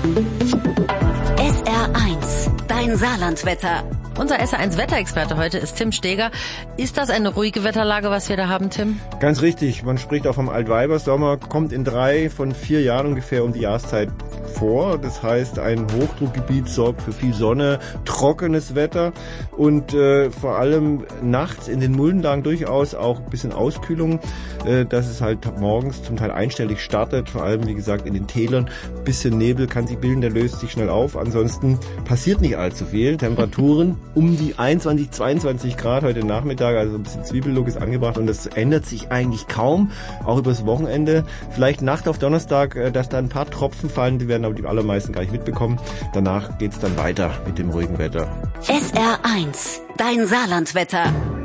SR1, dein Saarlandwetter. Unser SR1-Wetterexperte heute ist Tim Steger. Ist das eine ruhige Wetterlage, was wir da haben, Tim? Ganz richtig. Man spricht auch vom Altweibersommer, kommt in 3 von 4 Jahren ungefähr um die Jahreszeit vor. Das heißt, ein Hochdruckgebiet sorgt für viel Sonne, trockenes Wetter und vor allem nachts in den Muldenlagen durchaus auch ein bisschen Auskühlung, dass es halt morgens zum Teil einstellig startet, vor allem wie gesagt in den Tälern. Ein bisschen Nebel kann sich bilden, der löst sich schnell auf. Ansonsten passiert nicht allzu viel. Temperaturen um die 21, 22 Grad heute Nachmittag, also ein bisschen Zwiebellook ist angebracht und das ändert sich eigentlich kaum, auch übers Wochenende. Vielleicht Nacht auf Donnerstag, dass da ein paar Tropfen fallen, die werden aber die allermeisten gar nicht mitbekommen. Danach geht's dann weiter mit dem ruhigen Wetter. SR1, dein Saarlandwetter.